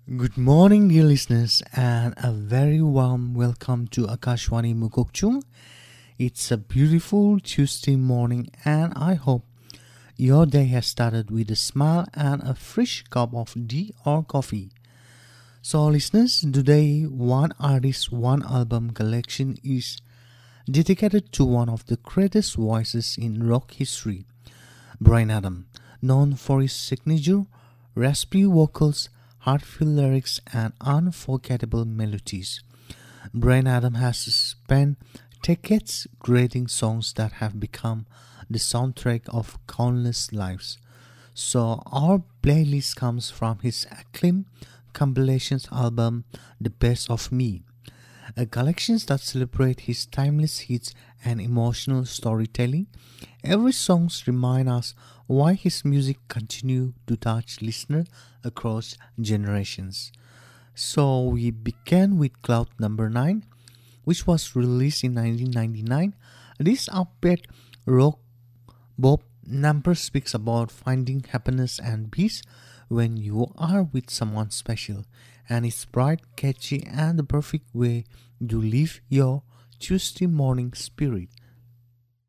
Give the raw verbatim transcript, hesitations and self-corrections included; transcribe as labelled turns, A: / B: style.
A: Good morning, dear listeners, and a very warm welcome to Akashwani Mukokchung. It's a beautiful Tuesday morning, and I hope your day has started with a smile and a fresh cup of tea or coffee. So, listeners, today, One Artist, One Album collection is dedicated to one of the greatest voices in rock history, Bryan Adams, known for his signature raspy vocals, heartfelt lyrics, and unforgettable melodies. Bryan Adams has spent decades creating songs that have become the soundtrack of countless lives. So, our playlist comes from his acclaimed compilations album, The Best of Me, a collection that celebrates his timeless hits and emotional storytelling. Every song reminds us why his music continues to touch listeners across generations. So we began with Cloud Number nine, which was released in nineteen ninety-nine. This upbeat rock bop number speaks about finding happiness and peace when you are with someone special, and it's bright, catchy, and the perfect way to live your Tuesday morning spirit.